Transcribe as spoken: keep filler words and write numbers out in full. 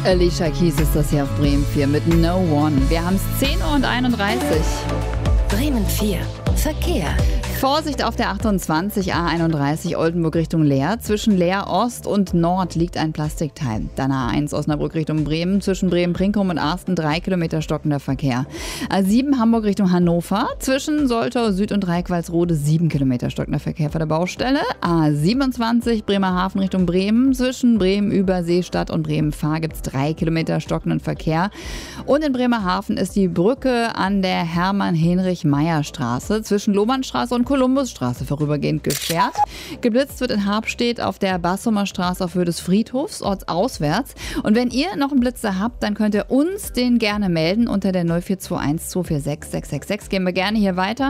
Alicia Keys ist das hier auf Bremen vier mit No One. Wir haben es zehn Uhr einunddreißig. Bremen vier. Verkehr. Vorsicht auf der achtundzwanzig A einunddreißig Oldenburg Richtung Leer. Zwischen Leer Ost und Nord liegt ein Plastikteil. Dann A eins Osnabrück Richtung Bremen. Zwischen Bremen-Brinkum und Arsten drei Kilometer stockender Verkehr. A sieben Hamburg Richtung Hannover. Zwischen Soltau Süd und Dreiqualsrode sieben Kilometer stockender Verkehr vor der Baustelle. A siebenundzwanzig Bremerhaven Richtung Bremen. Zwischen Bremen-Überseestadt und Bremen-Fahr gibt es drei Kilometer stockenden Verkehr. Und in Bremerhaven ist die Brücke an der Hermann-Hinrich-Meyer-Straße zwischen Lohmannstraße und Kolumbusstraße vorübergehend gesperrt. Geblitzt wird in Habstedt auf der Bassumer Straße auf Höhe des Friedhofs, ortsauswärts. Und wenn ihr noch einen Blitzer habt, dann könnt ihr uns den gerne melden unter der null vier zwei eins zwei vier sechs sechs sechs sechs. Gehen wir gerne hier weiter.